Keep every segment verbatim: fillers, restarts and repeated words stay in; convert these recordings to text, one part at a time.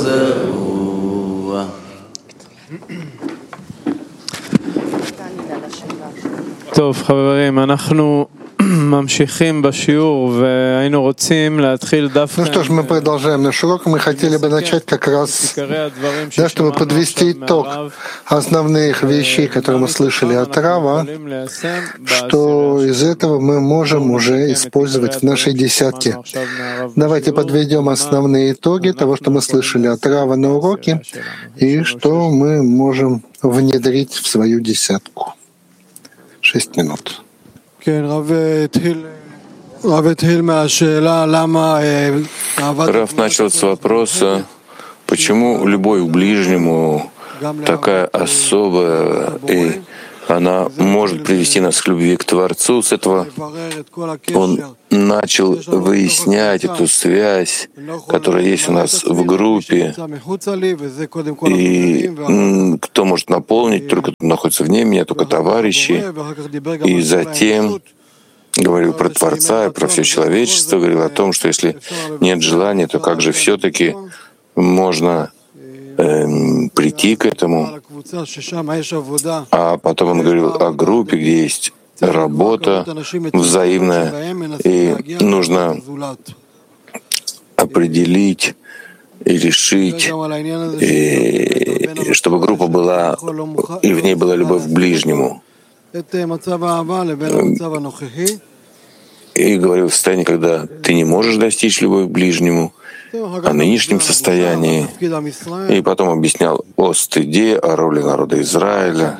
זרוע. טוב, חברים, אנחנו ממשיכים בשיעור והיינו רוצים להתחיל דווקא... Ну что ж, мы продолжаем наш урок. Мы хотели бы начать как раз, да, чтобы подвести итог основных вещей, которые мы слышали от Рава, что из этого мы можем уже использовать в нашей десятке. Давайте подведем основные итоги того, что мы слышали от Рава на уроке, и что мы можем внедрить в свою десятку. Шесть минут. Раф начал с вопроса, почему любовь к ближнему такая особая, и она может привести нас к любви к Творцу. С этого он начал выяснять эту связь, которая есть у нас в группе, и кто может наполнить, только кто находится вне меня, только товарищи. И затем говорил про Творца и про все человечество, говорил о том, что если нет желания, то как же все-таки можно эм, прийти к этому. А потом он говорил о группе, где есть работа взаимная, и нужно определить и решить, и чтобы группа была, и в ней была любовь к ближнему. И говорил в состоянии, когда ты не можешь достичь любовь к ближнему, о нынешнем состоянии, и потом объяснял о стыде, о роли народа Израиля.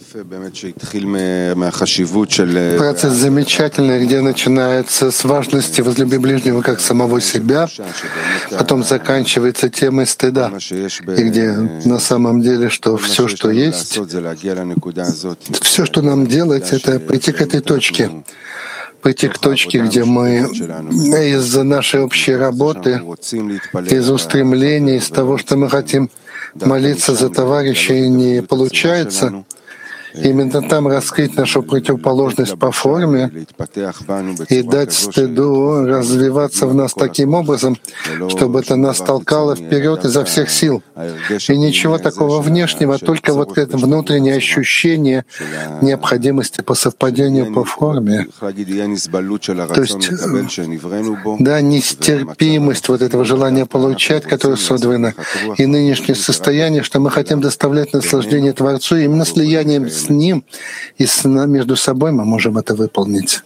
Процесс замечательный, где начинается с важности возлюби ближнего как самого себя, потом заканчивается темой стыда, и где на самом деле, что все, что есть, все, что нам делать, это прийти к этой точке. Прийти к точке, где мы из-за нашей общей работы, из устремлений, из того, что мы хотим молиться за товарища, и не получается, именно там раскрыть нашу противоположность по форме и дать стыду развиваться в нас таким образом, чтобы это нас толкало вперед изо всех сил. И ничего такого внешнего, только вот это внутреннее ощущение необходимости по совпадению по форме. То есть, да, нестерпимость вот этого желания получать, которое создано, и нынешнее состояние, что мы хотим доставлять наслаждение Творцу, и именно слиянием с Ним и с, между собой мы можем это выполнить.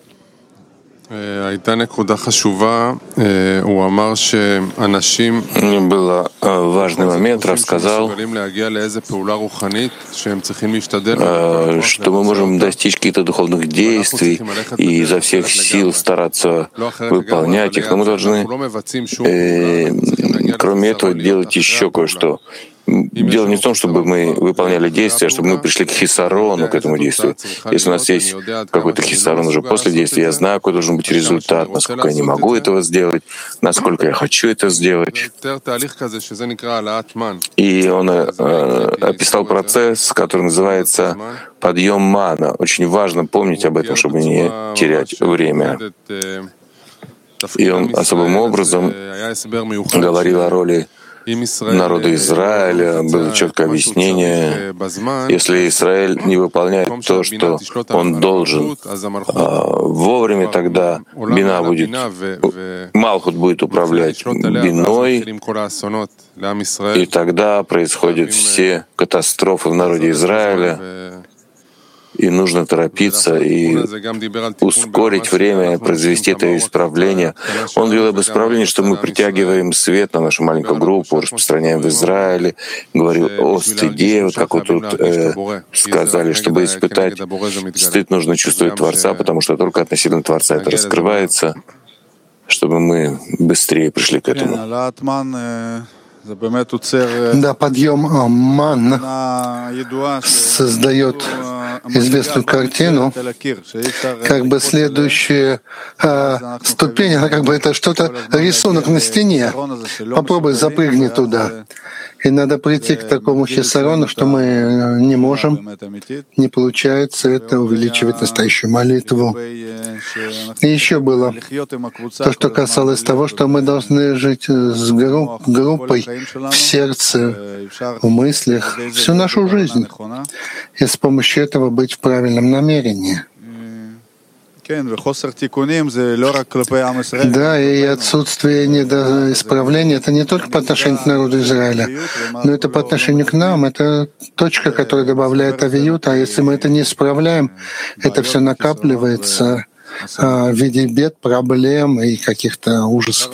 Был важный момент, рассказал, что мы можем достичь каких-то духовных действий и изо всех сил стараться выполнять их, но мы должны, э, кроме этого, делать еще кое-что. Дело не в том, чтобы мы выполняли действия, а чтобы мы пришли к хисарону, к этому действию. Если у нас есть какой-то хисарон уже после действия, я знаю, какой должен быть результат, насколько я не могу этого сделать, насколько я хочу это сделать. И он э, описал процесс, который называется подъем мана. Очень важно помнить об этом, чтобы не терять время. И он особым образом говорил о роли народа Израиля, было четкое объяснение. Если Израиль не выполняет то, что он должен вовремя, тогда бина будет, Малхут будет управлять биной, и тогда происходят все катастрофы в народе Израиля. И нужно торопиться и ускорить время, произвести это исправление. Он говорил об исправлении, что мы притягиваем свет на нашу маленькую группу, распространяем в Израиле, говорил о стыде, вот как вот тут э, сказали, чтобы испытать стыд, нужно чувствовать Творца, потому что только относительно Творца это раскрывается, чтобы мы быстрее пришли к этому. Да, подъем ман создает известную картину, как бы следующая э, ступень, она как бы это что-то, рисунок на стене. Попробуй запрыгни туда. И надо прийти к такому хисарону, что мы не можем, не получается, это увеличивает настоящую молитву. И еще было то, что касалось того, что мы должны жить с групп, группой в сердце, в мыслях, всю нашу жизнь, и с помощью этого быть в правильном намерении. Да, и отсутствие недоисправления — это не только по отношению к народу Израиля, но это по отношению к нам. Это точка, которая добавляет авиют, а если мы это не исправляем, это все накапливается в виде бед, проблем и каких-то ужасов.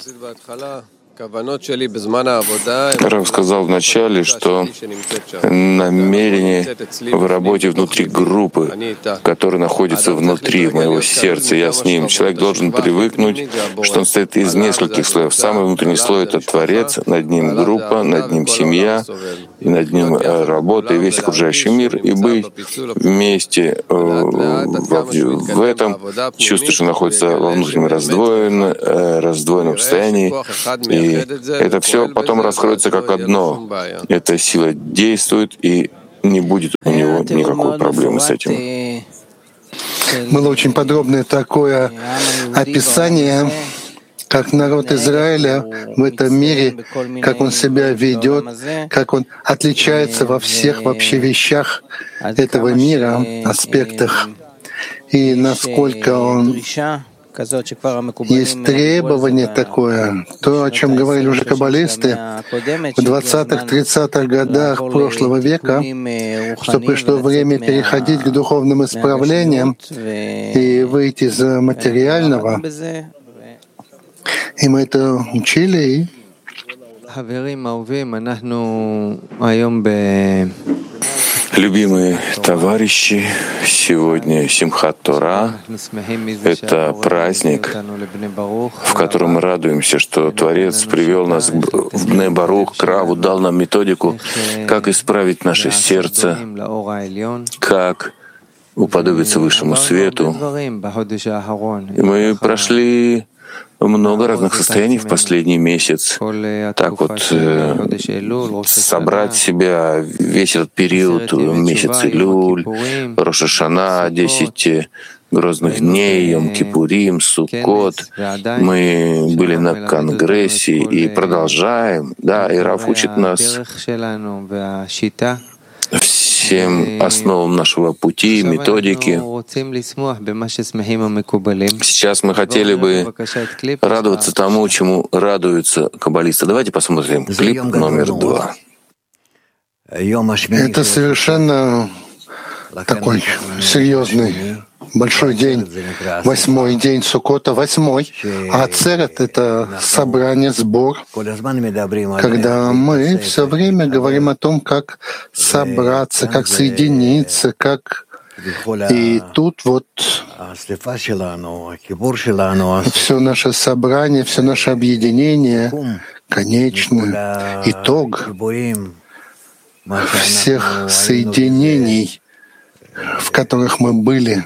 Рав сказал вначале, что намерение в работе внутри группы, которая находится внутри моего сердца, я с ним. Человек должен привыкнуть, что он состоит из нескольких слоев. Самый внутренний слой — это Творец, над ним группа, над ним семья, и над ним работа, и весь окружающий мир, и быть вместе в этом, чувствуя, что находится во внутреннем раздвоенном, раздвоенном состоянии, и это все потом раскроется как одно. Эта сила действует, и не будет у него никакой проблемы с этим. Было очень подробное такое описание, как народ Израиля в этом мире, как он себя ведет, как он отличается во всех вообще вещах этого мира, аспектах, и насколько он есть требование такое, то, о чем говорили уже каббалисты в двадцатых-тридцатых годах прошлого века, что пришло время переходить к духовным исправлениям и выйти из материального. И мы это учили. Любимые товарищи, сегодня Симхат Тора — это праздник, в котором мы радуемся, что Творец привел нас в Бне Барух, к Раву, дал нам методику, как исправить наше сердце, как уподобиться высшему свету. И мы прошли много разных состояний в последний месяц. Так вот, э, собрать себя весь этот период, месяц Илюль, Рош ха-Шана, десять грозных дней, Йом-Кипурим, Суккот. Мы были на конгрессе и продолжаем. Да, и Рав учит нас всем основам нашего пути, методики. Сейчас мы хотели бы радоваться тому, чему радуются каббалисты. Давайте посмотрим клип номер два. Это совершенно такой серьезный, большой день, восьмой день Суккота, восьмой. А Ацерет — это собрание, сбор, когда мы все время говорим о том, как собраться, как соединиться, как... И тут вот все наше собрание, все наше объединение, конечно, итог всех соединений, в которых мы были,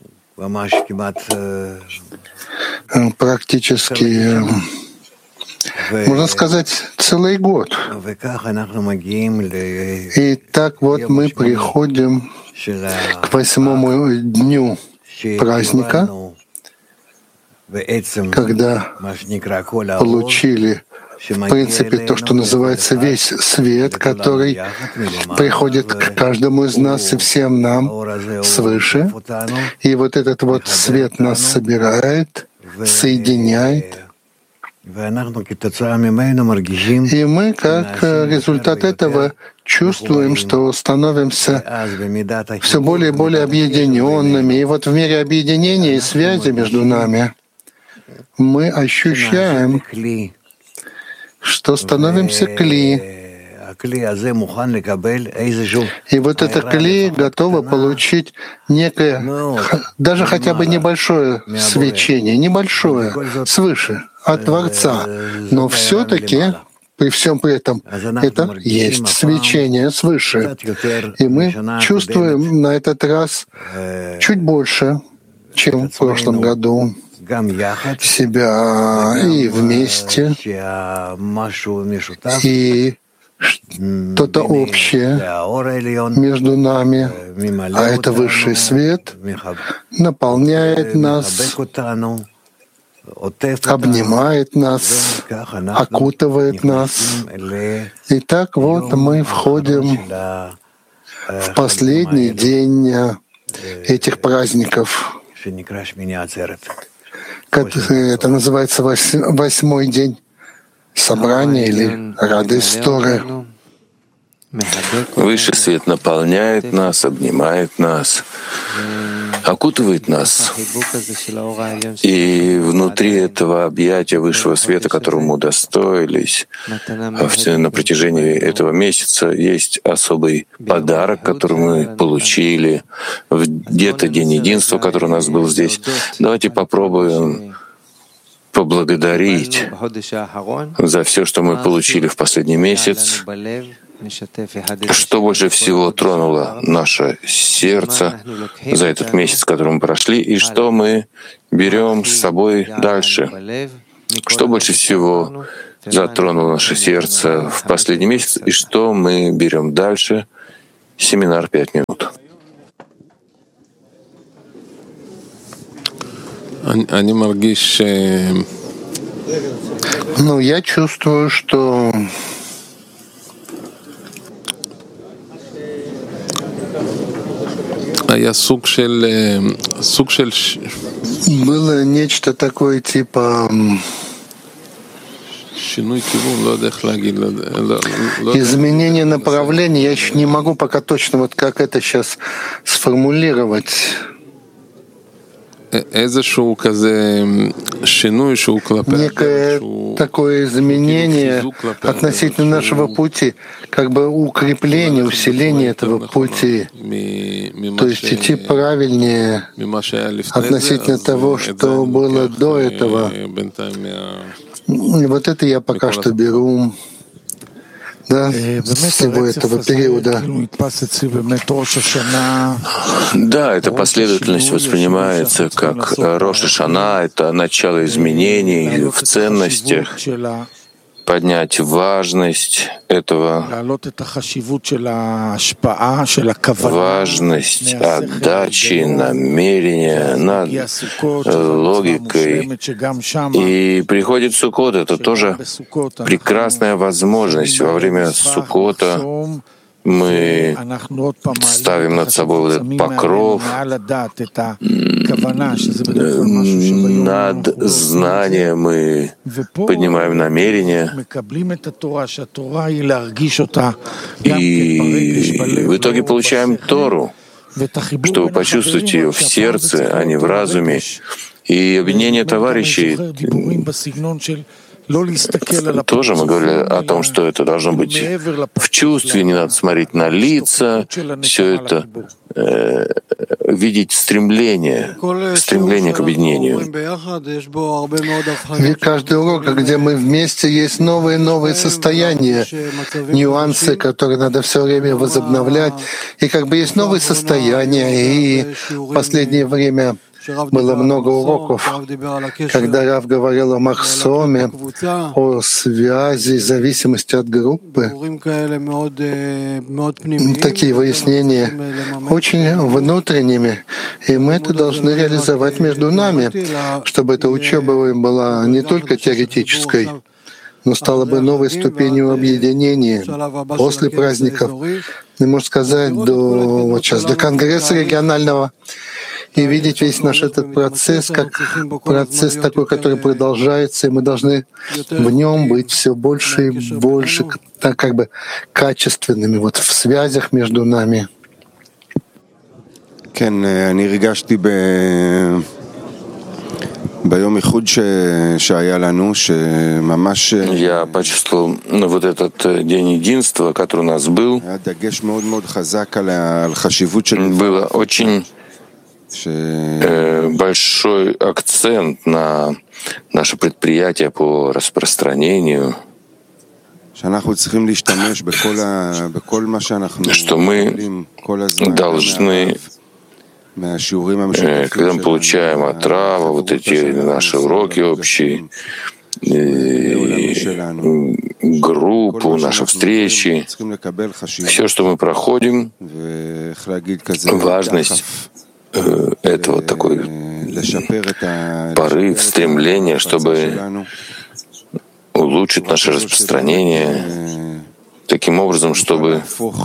практически, можно сказать, целый год. И так вот мы приходим к восьмому дню праздника, когда получили, в принципе, то, что называется весь свет, который приходит к каждому из нас и всем нам свыше. И вот этот вот свет нас собирает, соединяет. И мы, как результат этого, чувствуем, что становимся все более и более объединенными. И вот в мире объединения и связи между нами мы ощущаем, что становимся кли. И вот это кли готово получить некое, даже хотя бы небольшое свечение, небольшое, свыше, от Творца. Но все-таки, при всем при этом, это есть свечение свыше. И мы чувствуем на этот раз чуть больше, чем в прошлом году, себя и вместе, и что-то общее между нами, а это высший свет наполняет нас, обнимает нас, окутывает нас. И так вот мы входим в последний день этих праздников. Это называется восьмой день собрания или радость Торы. Высший свет наполняет нас, обнимает нас, окутывает нас. И внутри этого объятия высшего света, которому мы удостоились на протяжении этого месяца, есть особый подарок, который мы получили где-то День Единства, который у нас был здесь. Давайте попробуем поблагодарить за все, что мы получили в последний месяц. Что больше всего тронуло наше сердце за этот месяц, который мы прошли, и что мы берем с собой дальше? Что больше всего затронуло наше сердце в последний месяц, и что мы берем дальше? Семинар «Пять минут». Ну, я чувствую, что было нечто такое типа изменение направления. Я еще не могу пока точно вот как это сейчас сформулировать. Некое такое изменение относительно нашего пути, как бы укрепление, усиление этого пути, то есть идти правильнее относительно того, что было до этого. И вот это я пока что беру. Да, всего этого периода. Да, эта последовательность воспринимается как Рош ха-Шана, это начало изменений в ценностях, поднять важность этого, важность отдачи, намерения над логикой. И приходит Суккот, это тоже прекрасная возможность. Во время Суккота мы ставим над собой вот этот покров над знанием, мы поднимаем намерение, и в итоге получаем Тору, что вы почувствуете ее в сердце, а не в разуме. И объединение товарищей тоже мы говорили о том, что это должно быть в чувстве, не надо смотреть на лица, все это э, видеть стремление, стремление к объединению. Ведь каждый урок, где мы вместе, есть новые и новые состояния, нюансы, которые надо все время возобновлять. И как бы есть новые состояния, и в последнее время было много уроков, когда Рав говорил о махсоме, о связи, зависимости от группы. Такие выяснения очень внутренними, и мы это должны реализовать между нами, чтобы эта учеба была не только теоретической, но стала бы новой ступенью объединения после праздников. И, можно сказать, до, вот сейчас, до Конгресса регионального, и видеть весь наш этот процесс как процесс такой, который продолжается, и мы должны в нем быть все больше и больше, так как бы качественными вот в связях между нами. Я почувствовал вот этот день единства, который у нас был. Было очень большой акцент на наше предприятие по распространению, что мы должны, когда мы получаем от Рава вот эти наши уроки общие, группу, наши встречи, все, что мы проходим, важность этого, такой порыв, стремление, чтобы улучшить наше распространение таким образом, чтобы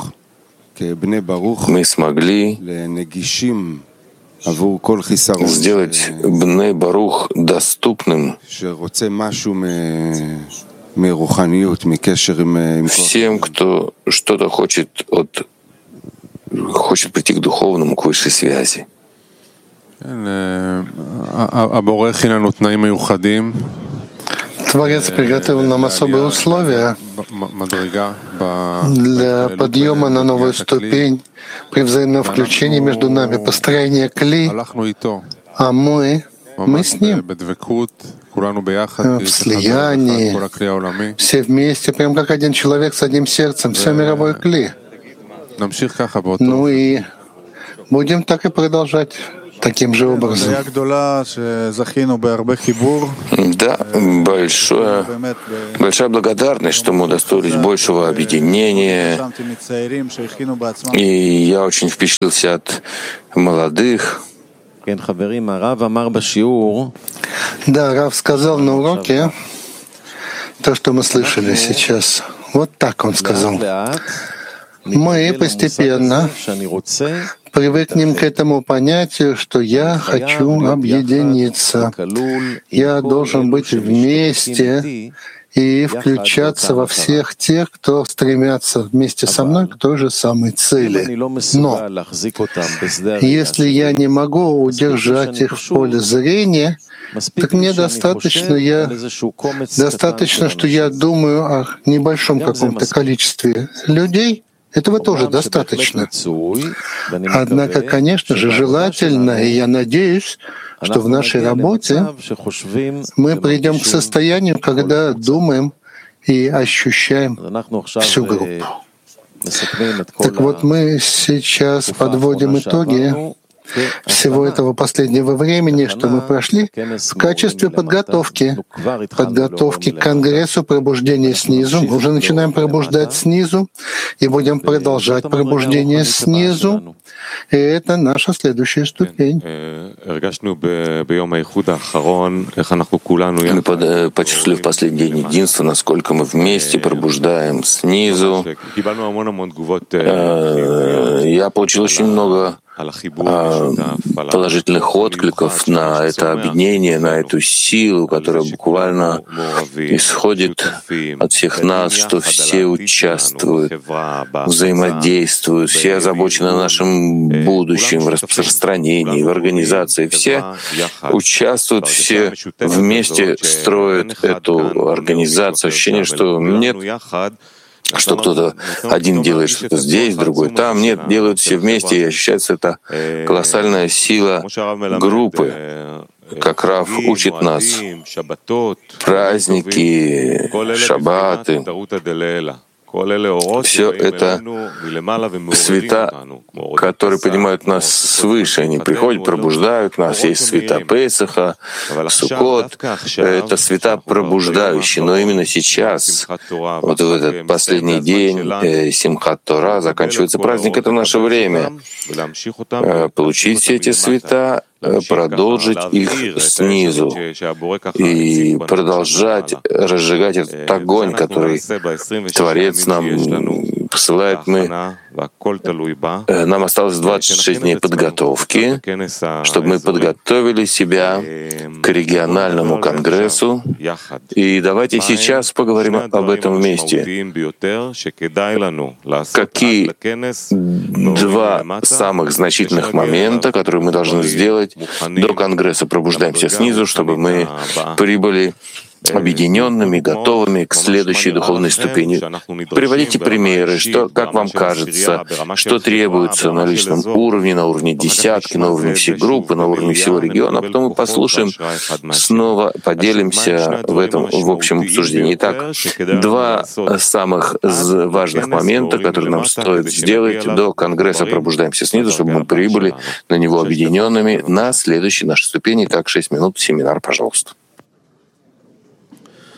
мы смогли сделать Бней Барух доступным всем, кто что-то хочет от хочет прийти к духовному, к высшей связи. Творец приготовил нам особые условия для подъема на новую ступень при взаимном включении между нами, построение кли, а мы, мы с ним в слиянии, все вместе, прям как один человек с одним сердцем, все мировое кли. Ну и будем так и продолжать. Таким же образом. Да, большое, большая благодарность, что мы удостоились большего объединения. И я очень впечатлился от молодых. Да, Рав сказал на уроке то, что мы слышали сейчас. Вот так он сказал. Мы постепенно привыкнем к этому понятию, что я хочу объединиться. Я должен быть вместе и включаться во всех тех, кто стремятся вместе со мной к той же самой цели. Но если я не могу удержать их в поле зрения, так мне достаточно, я, достаточно, что я думаю о небольшом каком-то количестве людей. Этого тоже достаточно. Однако, конечно же, желательно, и я надеюсь, что в нашей работе мы придем к состоянию, когда думаем и ощущаем всю группу. Так вот, мы сейчас подводим итоги всего этого последнего времени, что мы прошли, в качестве подготовки, подготовки к Конгрессу пробуждения снизу. Мы уже начинаем пробуждать снизу и будем продолжать пробуждение снизу. И это наша следующая ступень. Мы почувствовали в последний день единства, насколько мы вместе пробуждаем снизу. Я получил очень много положительных откликов на это объединение, на эту силу, которая буквально исходит от всех нас, что все участвуют, взаимодействуют, все озабочены нашим будущем, в распространении, в организации. Все участвуют, все вместе строят эту организацию. Ощущение, что нет, что кто-то один делает что-то здесь, другой там. Нет, делают все вместе, и ощущается эта колоссальная сила группы. Как Рав учит нас, праздники, шаббаты, все это света, которые поднимают нас свыше. Они приходят, пробуждают нас. Есть света Песаха, Суккот. Это света пробуждающие. Но именно сейчас, вот в этот последний день Симхат Тора, заканчивается праздник, это наше время. Получить все эти света, продолжить их снизу и продолжать разжигать этот огонь, который Творец нам посылает. Мы, нам осталось двадцать шесть дней подготовки, чтобы мы подготовили себя к региональному конгрессу. И давайте сейчас поговорим об этом вместе. Какие два самых значительных момента, которые мы должны сделать до Конгресса «Пробуждаемся снизу», чтобы мы прибыли объединенными, готовыми к следующей духовной ступени. Приводите примеры, что, как вам кажется, что требуется на личном уровне, на уровне десятки, на уровне всей группы, на уровне всего региона, а потом мы послушаем, снова поделимся в этом в общем обсуждении. Итак, два самых важных момента, которые нам стоит сделать до Конгресса «Пробуждаемся снизу», чтобы мы прибыли на него объединенными на следующей нашей ступени. Так, шесть минут, семинар, пожалуйста.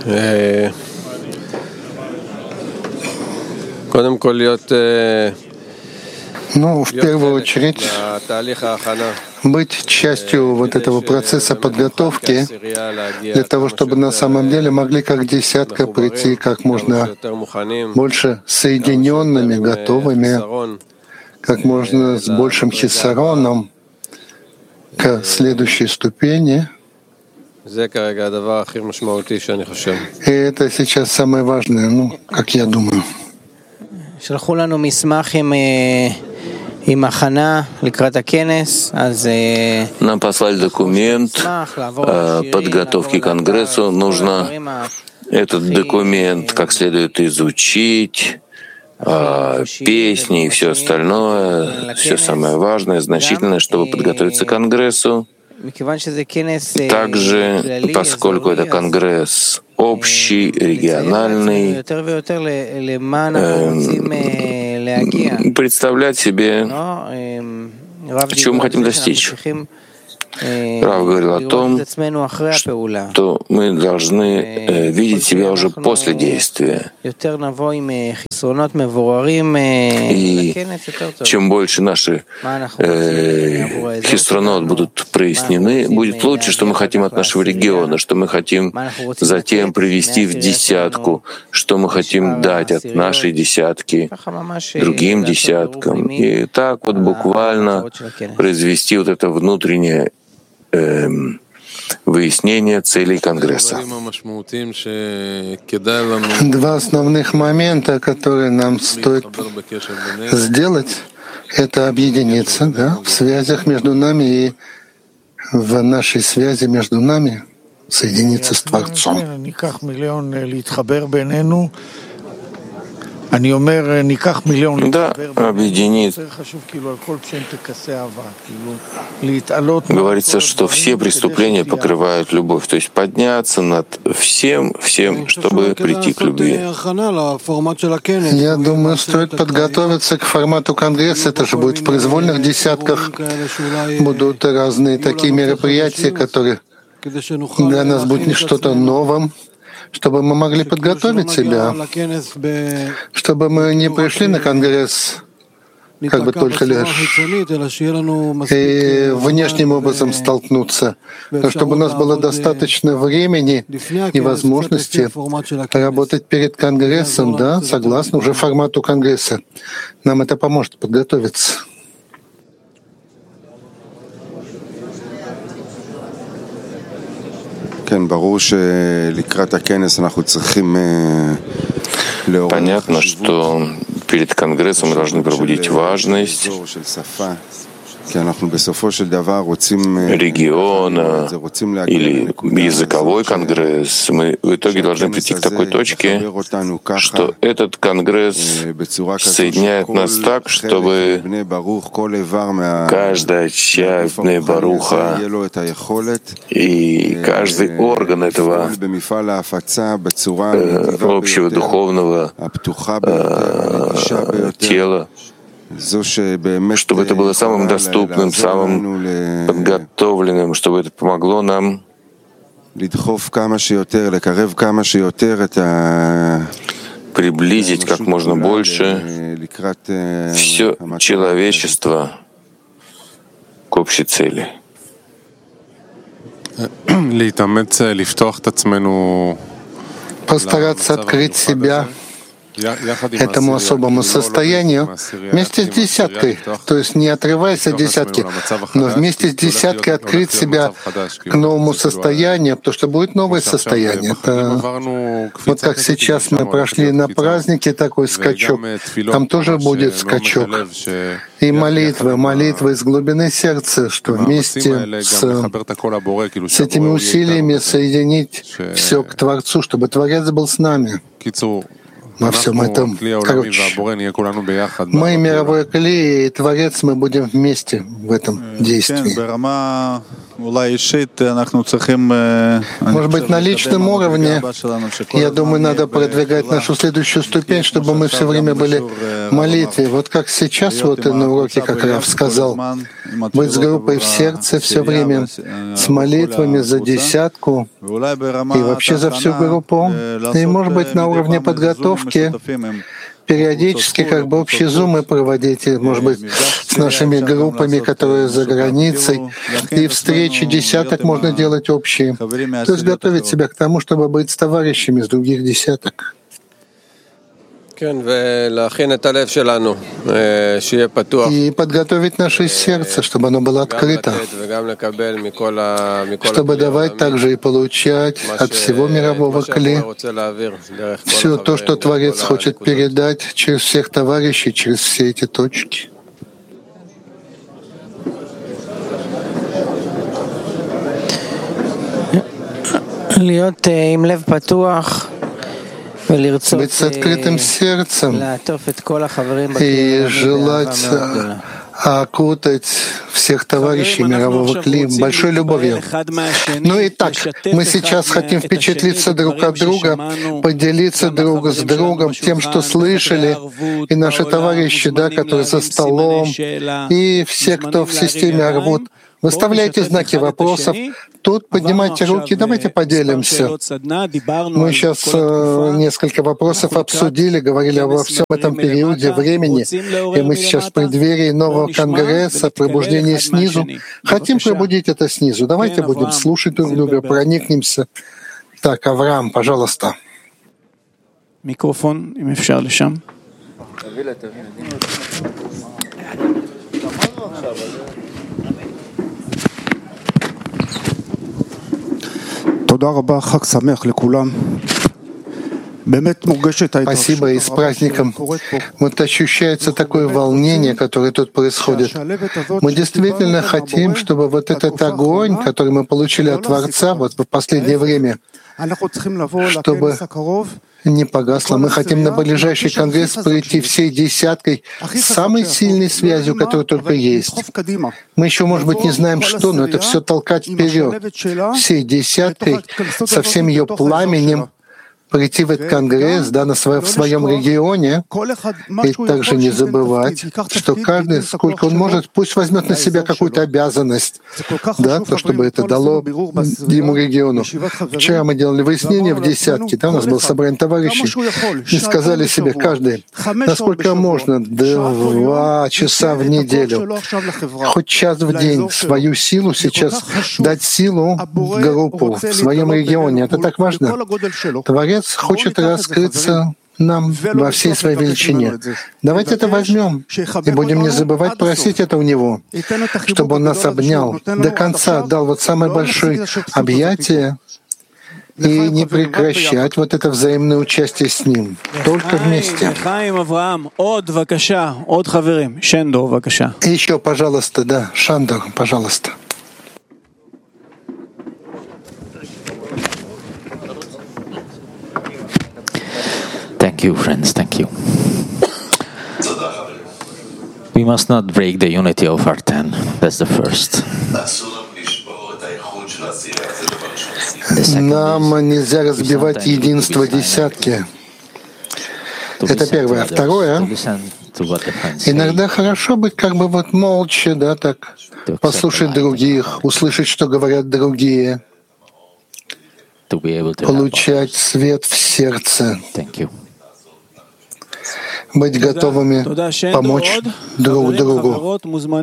Ну, в первую очередь, быть частью вот этого процесса подготовки для того, чтобы на самом деле могли как десятка прийти как можно больше соединенными, готовыми, как можно с большим хиссароном к следующей ступени. И это сейчас самое важное, ну, как я думаю. Нам послали документ о подготовке к Конгрессу. Нужно этот документ как следует изучить, песни и все остальное, все самое важное, значительное, чтобы подготовиться к Конгрессу. Также, поскольку это Конгресс общий, региональный, э, представлять себе, чего мы хотим достичь. Рав говорил о том, что мы должны э, видеть себя уже после действия. И чем больше наши э, хисронот будут прояснены, будет лучше, что мы хотим от нашего региона, что мы хотим затем привести в десятку, что мы хотим дать от нашей десятки другим десяткам. И так вот буквально произвести вот это внутреннее Эм, выяснение целей Конгресса. Два основных момента, которые нам стоит сделать, это объединиться, да, в связях между нами и в нашей связи между нами соединиться с Творцом. Да, объединит. Говорится, что все преступления покрывают любовь, то есть подняться над всем, всем, чтобы прийти к любви. Я думаю, стоит подготовиться к формату Конгресса. Это же будет в произвольных десятках. Будут разные такие мероприятия, которые для нас будут что-то новым, чтобы мы могли подготовить себя, чтобы мы не пришли на Конгресс как бы только лишь и внешним образом столкнуться, но чтобы у нас было достаточно времени и возможности работать перед Конгрессом, да, согласно уже формату Конгресса. Нам это поможет подготовиться. Понятно, что перед Конгрессом мы должны пробудить важность региона или языковой конгресс. Мы в итоге должны прийти к такой точке, что этот конгресс соединяет нас так, чтобы каждая часть Бней Баруха и каждый орган этого э, общего духовного э, тела, чтобы это было самым доступным, самым подготовленным, чтобы это помогло нам приблизить как можно больше все человечество к общей цели. Постараться открыть себя этому особому состоянию вместе с десяткой, то есть не отрываясь от десятки, но вместе с десяткой открыть себя к новому состоянию, потому что будет новое состояние. Это вот как сейчас мы прошли на празднике такой скачок, там тоже будет скачок. И молитвы, молитвы из глубины сердца, что вместе с, с этими усилиями соединить все к Творцу, чтобы Творец был с нами во всем этом. Короче, мы, мировой клей и Творец, мы будем вместе в этом действии. Может быть, на личном уровне, я думаю, надо продвигать нашу следующую ступень, чтобы мы все время были в молитве. Вот как сейчас, вот на уроке, как Рав сказал, быть с группой в сердце все время, с молитвами за десятку и вообще за всю группу. И, может быть, на уровне подготовки периодически как бы общие зумы проводить, может быть, с нашими группами, которые за границей, и встречи десяток можно делать общие. То есть готовить себя к тому, чтобы быть с товарищами с других десяток. И подготовить наше сердце, чтобы оно было открыто, чтобы давать также и получать от всего мирового кли все то, что Творец хочет передать через всех товарищей, через все эти точки. Быть с открытым сердцем и желать окутать всех товарищей мирового кли большой любовью. Ну и так, мы сейчас хотим впечатлиться друг от друга, поделиться друг с другом тем, что слышали, и наши товарищи, да, которые за столом, и все, кто в системе Арвут. Выставляйте знаки вопросов. Тут поднимайте руки, давайте поделимся. Мы сейчас э, несколько вопросов обсудили, говорили обо всем этом периоде времени, и мы сейчас в преддверии нового конгресса, пробуждения снизу. Хотим пробудить это снизу. Давайте будем слушать друг друга, проникнемся. Так, Авраам, пожалуйста. Микрофон, אם אפשר לשם. Спасибо, и с праздником. Вот ощущается такое волнение, которое тут происходит. Мы действительно хотим, чтобы вот этот огонь, который мы получили от Творца вот в последнее время, чтобы не погасло. Мы хотим на ближайший конгресс прийти всей десяткой, самой сильной связью, которая только есть. Мы еще, может быть, не знаем, что, но это все толкать вперед, всей десяткой, со всем ее пламенем, прийти в этот конгресс, да, на свое, в своем регионе, и также не забывать, что каждый, сколько он может, пусть возьмет на себя какую-то обязанность, да, то, чтобы это дало ему региону. Вчера мы делали выяснение в десятке, да, у нас было собрание товарищей, и сказали себе каждый, насколько можно, два часа в неделю, хоть час в день свою силу сейчас дать силу в группу, в своем регионе. Это так важно. Творец хочет раскрыться нам во всей своей величине. Давайте это возьмем и будем не забывать просить это у Него, чтобы Он нас обнял, до конца отдал вот самое большое объятие и не прекращать вот это взаимное участие с Ним. Только вместе. И еще, пожалуйста, да, Шандор, пожалуйста. Thank you, friends. Thank you. We must not break the unity of our ten. That's the first. Нам нельзя разбивать единство десятки. Это первое. А второе, иногда хорошо быть как бы вот молча, да, так, послушать других, услышать, что говорят другие, получать свет в сердце, быть готовыми помочь друг другу.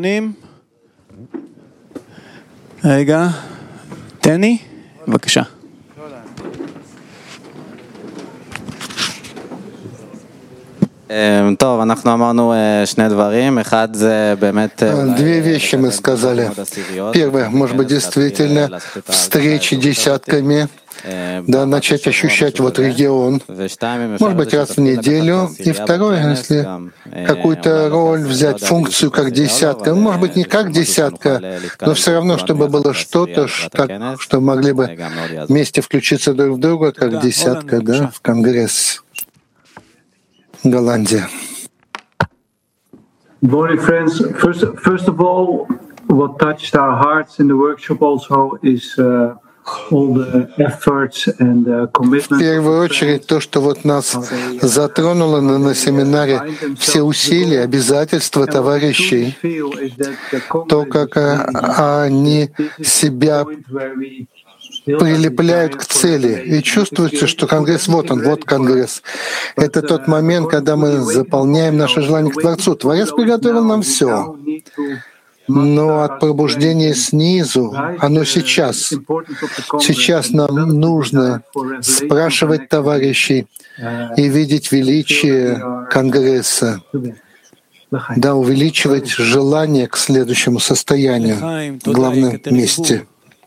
רגע, תני, בבקשה. טוב, אנחנו אמרנו שני дворим. אחד זה באמת... Две вещи мы сказали. Первое, может быть, действительно встречи десятками, да, начать ощущать вот регион, может быть, раз в неделю. И второе, если какую-то роль взять, функцию как десятка, может быть, не как десятка, но все равно, чтобы было что-то, так, что могли бы вместе включиться друг в друга, как десятка, да, в конгресс. Голландия. Morning, friends. First, first of all, what touched our hearts in the workshop also is uh, all the efforts and the commitment. В первую очередь, то, что вот нас затронуло на, на семинаре, все усилия, обязательства товарищей, то, как они себя прилепляют к цели. И чувствуется, что Конгресс, вот он, вот Конгресс. Это тот момент, когда мы заполняем наше желание к Творцу. Творец приготовил нам все. Но от пробуждения снизу, оно сейчас. Сейчас нам нужно спрашивать товарищей и видеть величие Конгресса. Да, увеличивать желание к следующему состоянию в главном месте.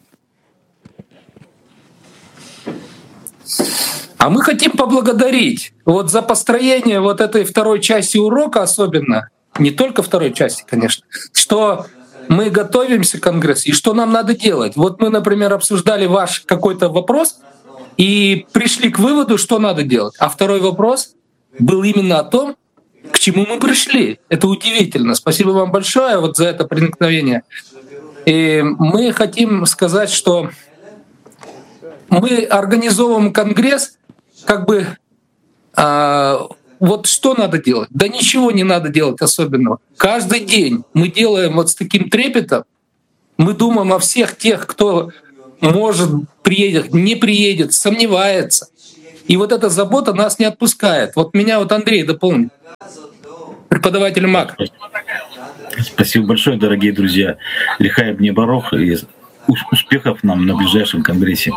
А мы хотим поблагодарить вот за построение вот этой второй части урока особенно, не только второй части, конечно, что мы готовимся к Конгрессу и что нам надо делать. Вот мы, например, обсуждали ваш какой-то вопрос и пришли к выводу, что надо делать. А второй вопрос был именно о том, к чему мы пришли. Это удивительно. Спасибо вам большое вот за это проникновение. И мы хотим сказать, что мы организовываем Конгресс, как бы а, вот что надо делать? Да ничего не надо делать особенного. Каждый день мы делаем вот с таким трепетом, мы думаем о всех тех, кто может приедет, не приедет, сомневается. И вот эта забота нас не отпускает. Вот меня вот Андрей дополнит, преподаватель МАК. Спасибо большое, дорогие друзья. Лихаеб не барох, и успехов нам на ближайшем Конгрессе.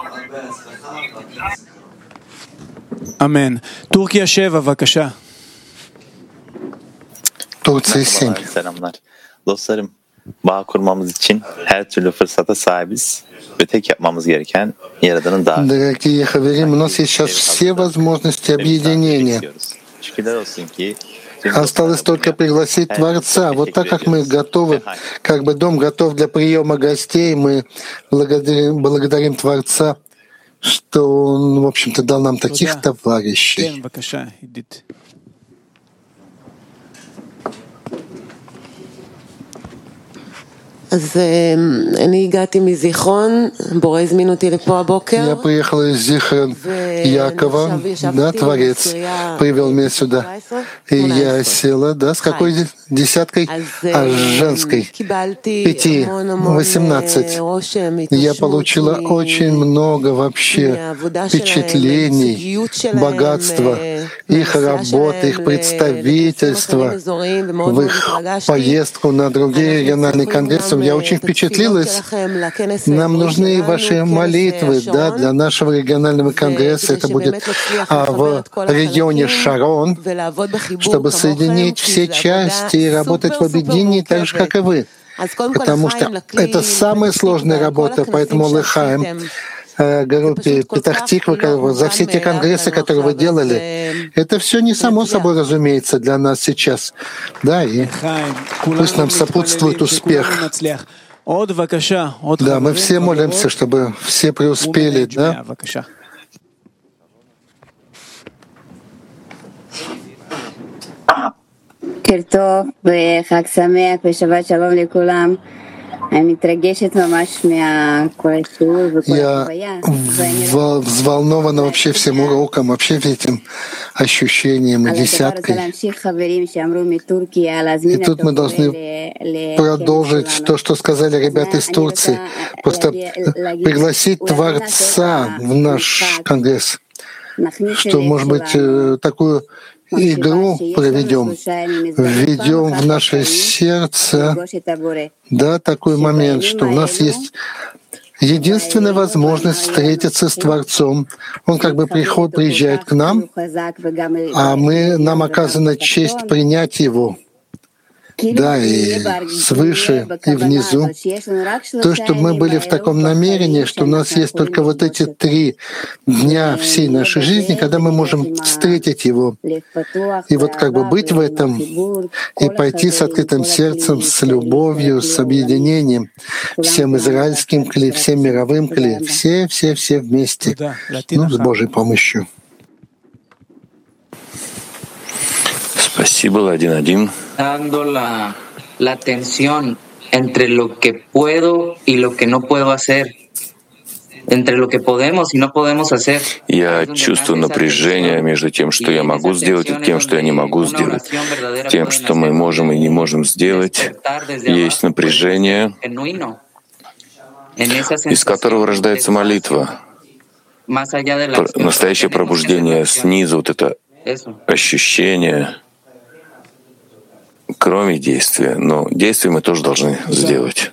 Амен. Турция семь, бакаша. Turция семь. Selamlar. Dostlarım, bağ kurmamız için her türlü fırsata sahibiz ve tek yapmamız gereken Yaradan'ın daveti. Дорогие хаверим, у нас есть сейчас все возможности объединения. Şükürler olsun ki Осталось только пригласить Творца. Вот так как мы готовы, как бы дом готов для приема гостей, мы благодарим, благодарим Творца, что Он, в общем-то, дал нам таких товарищей. אז אני הגעתי מזיכרון, בורא הזמין אותי לפה הבוקר. Я приехала из Зихрон Якова, да, Творец привел меня сюда. И я села, да, с какой десяткой? А женской. Пяти, восемнадцать. Я получила очень много вообще впечатлений, богатства, их работы, их представительства, в их поездку на другие региональные конгрессы. Я очень впечатлилась. Нам нужны ваши молитвы, да, для нашего регионального конгресса. Это будет а, в регионе Шарон, чтобы соединить все части и работать в объединении так же, как и вы. Потому что это самая сложная работа, поэтому Лихаем, группе Петах-Тиква, за все те конгрессы, которые вы делали, это все не само собой разумеется для нас сейчас. Да, и пусть нам сопутствует успех. Да, мы все молимся, чтобы все преуспели, да? בוקר טוב וחג שמח ושבת שלום לכולם. אני מתרגשת ממש מהכל השיעור וכל החוויה. Я взволнована вообще всем уроком, вообще этим ощущением и десяткой. И тут мы должны продолжить то, что сказали ребята из Турции. Просто пригласить Творца в наш конгресс, что, может быть, такую игру проведем, введем в наше сердце, да, такой момент, что у нас есть единственная возможность встретиться с Творцом. Он как бы приход, приезжает к нам, а мы, нам оказана честь принять Его. Да, и свыше, и внизу. То, чтобы мы были в таком намерении, что у нас есть только вот эти три дня всей нашей жизни, когда мы можем встретить Его. И вот как бы быть в этом, и пойти с открытым сердцем, с любовью, с объединением, всем израильским кли, всем мировым кли, все-все-все вместе, ну, с Божьей помощью. Спасибо, один-один. Dando la, la atención entre lo que puedo y lo que no puedo hacer. Entre lo que podemos y no podemos hacer. Я чувствую напряжение между тем, что я могу сделать, и тем, что я не могу сделать. Тем, что мы можем и не можем сделать, есть напряжение, из которого рождается молитва. Настоящее пробуждение снизу, вот это ощущение, кроме действия. Но действия мы тоже должны сделать.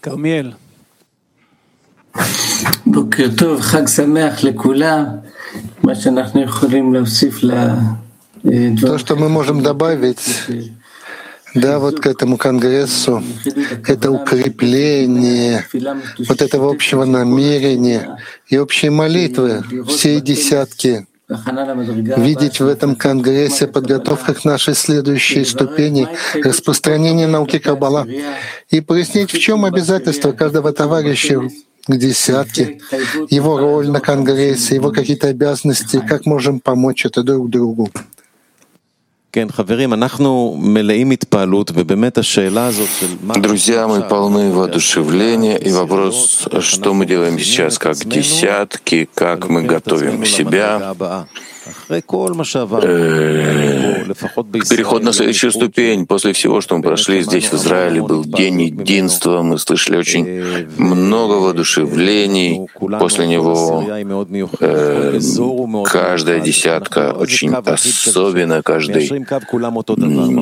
То, что мы можем добавить, да, вот к этому конгрессу, это укрепление вот этого общего намерения и общей молитвы, всей десятки, видеть в этом конгрессе подготовку к нашей следующей ступени распространения науки Каббала и прояснить, в чем обязательства каждого товарища к десятке, его роль на конгрессе, его какие-то обязанности, как можем помочь это друг другу. Друзья, мы полны воодушевления, и вопрос, что мы делаем сейчас как десятки, как мы готовим себя. Переход на следующую ступень. После всего, что мы прошли здесь, в Израиле, был день единства. Мы слышали очень много воодушевлений. После него э, каждая десятка очень особенно, каждый